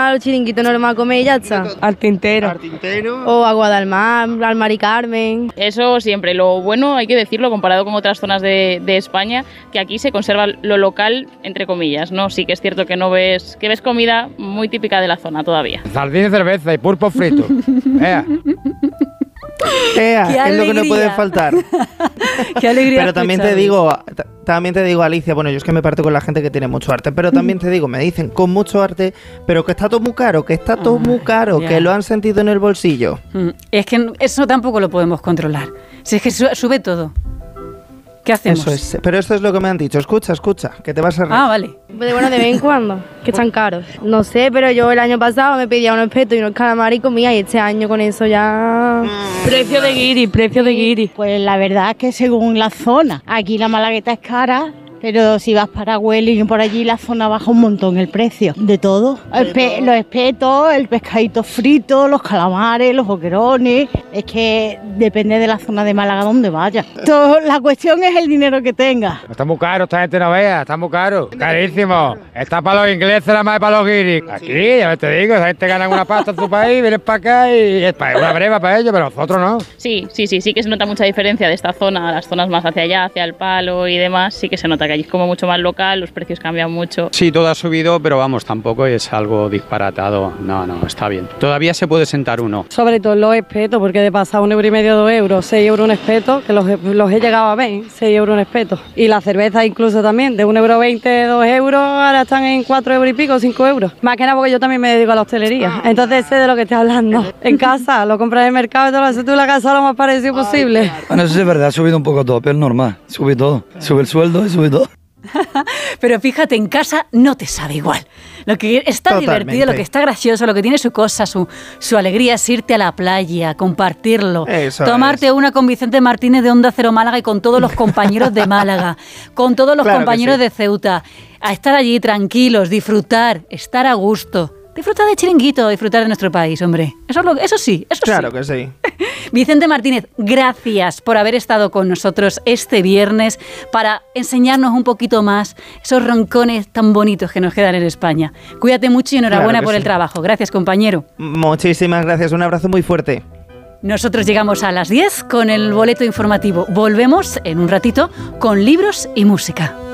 al chiringuito normal a comer y ya está. Al Tintero. Al Tintero. O a Guadalmar, al Mari Carmen. Eso siempre. Lo bueno, hay que decirlo, comparado con otras zonas de España, que aquí se conserva lo local, entre comillas, ¿no? Sí que es cierto que ves comida muy típica de la zona todavía. Sardina y cerveza y pulpo frito. Es lo que no puede faltar. Qué alegría. Pero también te digo, Alicia, bueno, yo es que me parto con la gente que tiene mucho arte, pero también te digo, me dicen con mucho arte, pero que está todo muy caro, que lo han sentido en el bolsillo. Es que eso tampoco lo podemos controlar. Si es que sube todo. ¿Qué hacemos? Eso es, pero esto es lo que me han dicho. Escucha, que te vas a reír. Ah, vale. Pues bueno, de vez en cuando, que están caros. No sé, pero yo el año pasado me pedía unos espetos y unos calamares y comía, y este año con eso ya... Precio de guiri. Pues la verdad es que según la zona, aquí la malagueta es cara, pero si vas para Huelva y por allí la zona baja un montón el precio. De todo. Los espetos, el pescadito frito, los calamares, los boquerones. Es que depende de la zona de Málaga donde vayas. La cuestión es el dinero que tengas. Está muy caro, esta gente no vea, está muy caro. Carísimo. Está para los ingleses, nada más para los guiris. Aquí, ya te digo, esa gente gana una pasta en su país, vienen para acá y es una breva para ellos, pero nosotros no. Sí que se nota mucha diferencia de esta zona a las zonas más hacia allá, hacia el Palo y demás. Sí que se nota que allí es como mucho más local, los precios cambian mucho. Sí, todo ha subido, pero vamos, tampoco es algo disparatado. No, está bien. Todavía se puede sentar uno. Sobre todo los espetos, porque de pasar 1,5 €, 2 €, 6 € un espeto, que los he llegado a ver, 6 € un espeto. Y la cerveza incluso también, de 1,20 €, 2 €, ahora están en 4 € y pico, 5 €. Más que nada porque yo también me dedico a la hostelería. Entonces sé de lo que estoy hablando. En casa, lo compras en el mercado y todo lo haces tú en la casa lo más parecido posible. Bueno, eso sí es verdad, ha subido un poco todo, pero es normal. Sube todo. Sube el sueldo y sube todo. Pero fíjate, en casa no te sabe igual. Lo que está divertido, lo que está gracioso, lo que tiene su cosa, su alegría es irte a la playa, compartirlo, tomarte una con Vicente Martínez de Onda Cero Málaga y con todos los compañeros de Málaga, con todos los compañeros de Ceuta, a estar allí tranquilos, disfrutar, estar a gusto. Disfrutar de chiringuito, disfrutar de nuestro país, hombre. Eso sí. Claro que sí. Vicente Martínez, gracias por haber estado con nosotros este viernes para enseñarnos un poquito más esos roncones tan bonitos que nos quedan en España. Cuídate mucho y enhorabuena por el trabajo. Gracias, compañero. Muchísimas gracias. Un abrazo muy fuerte. Nosotros llegamos a las 10 con el boleto informativo. Volvemos en un ratito con libros y música.